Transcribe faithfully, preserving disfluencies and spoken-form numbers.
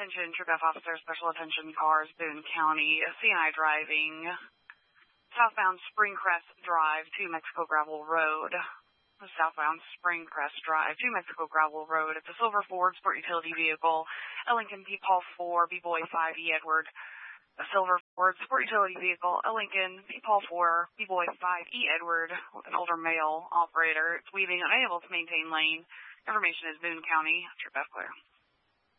Attention, True F Officer, Special Attention Cars, Boone County, C and I driving, southbound Springcrest Drive to Mexico Gravel Road. Southbound Springcrest Drive to Mexico Gravel Road. It's a silver Ford Sport Utility Vehicle, a Lincoln Peepaw four, B-Boy five, E. Edward. A silver Ford Sport Utility Vehicle, a Lincoln Peepaw four, B-Boy five, E. Edward, with an older male operator. It's weaving, unable to maintain lane. Information is Boone County. True F Clear.